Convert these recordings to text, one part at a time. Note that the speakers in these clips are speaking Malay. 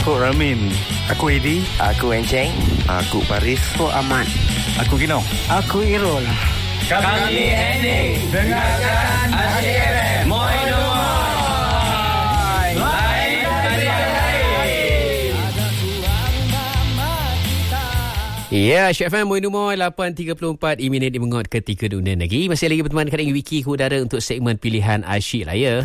Aku Ramin. Aku Edi. Aku Enceng. Aku Paris. Aku Ahmad. Aku Gino. Aku Irul. Kami Henning. Dengarkan Asyik FM. Moi Moi. Lain dari lain. Ya, Asyik FM Moi Moi 8.34 minit di mengot ketika dunia lagi. Masih lagi berteman dengan Wiki ke udara untuk segmen pilihan Asyik lah ya.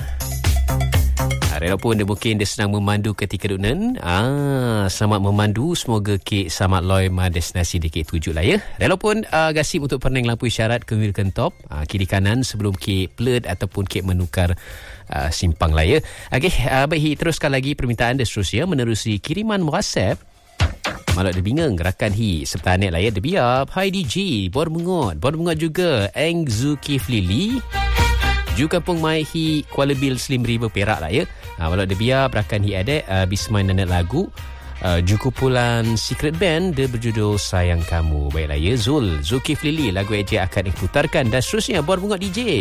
Walaupun mungkin dia senang memandu ketika dunan. Selamat memandu. Semoga kek selamat loi destinasi di kek tujuh lah ya. Walaupun gasip untuk pening lampu isyarat kewilkan top. Kiri kanan sebelum kek pled ataupun kek menukar simpang lah ya. Okey, baik teruskan lagi permintaan dia seterusnya menerusi kiriman WhatsApp. Malah dia bingung gerakan hi serta anet lah ya. Dia biar Hai DJ Bor mengot juga Eng Zulkifli Ju Kampung Mai Hi Kuala Bil Slim River Perak lah ya. Walau dia biar berakan hi ada bismain nanak lagu Ju kumpulan Secret Band dia berjudul Sayang Kamu. Baiklah ya Zulkifli lagu eja akan diputarkan dan seterusnya Bor mengot DJ.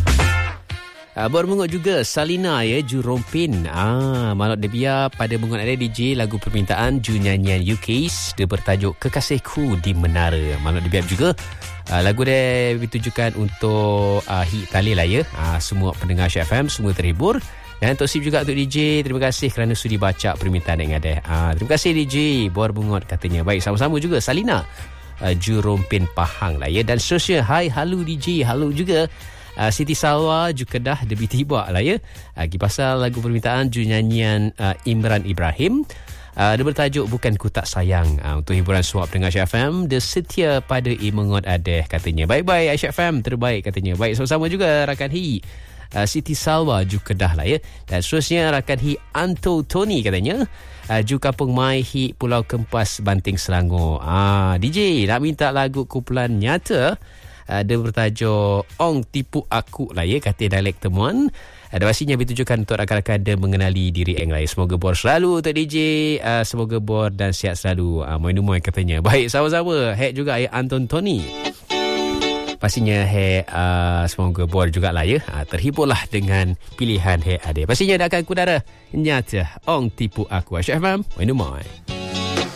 Bor mengot juga Salina ya Ju Rompin. Malah dia biar pada mengot ada DJ lagu permintaan Ju nyanyian UK's dia bertajuk Kekasihku di Menara. Malah dia biar juga lagu dia ditujukan untuk hit tali lah ya. Semua pendengar Asyik FM semua terhibur. Dan untuk sip juga untuk DJ. Terima kasih kerana sudi baca permintaan yang ada. Terima kasih DJ Bor mengot katanya. Baik sama-sama juga Salina Ju Rompin Pahang lah ya. Dan seterusnya Hai Halu DJ. Halu juga Siti Salwa Ju Kedah Debi Tiba lah ya. Pasal lagu permintaan Ju nyanyian Imran Ibrahim. Dia bertajuk Bukan Ku Tak Sayang. Untuk hiburan suap dengan Asyik FM dia setia pada Imengot Adeh katanya. Bye-bye Asyik FM terbaik katanya. Baik sama-sama juga rakan hi Siti Salwa Ju Kedah lah ya. Dan seterusnya rakan hi Anto Tony katanya Ju Kampung Mai Hi Pulau Kempas Banting Selangor. DJ nak minta lagu kumpulan Nyata. Dia bertajuk Ong Tipu Aku lah ya. Kata dialek temuan. Ada pastinya ditujukan untuk rakan-rakan dia mengenali diri Eng lain. Semoga Bor selalu untuk DJ. Semoga Bor dan sihat selalu. Moi katanya. Baik sama-sama. Hack juga ya Anton Tony. Pastinya hack semoga Bor jugalah ya. Terhiburlah dengan pilihan hack ada. Pastinya dia akan kudara Nyata Ong Tipu Aku. Asyik FM. Moi.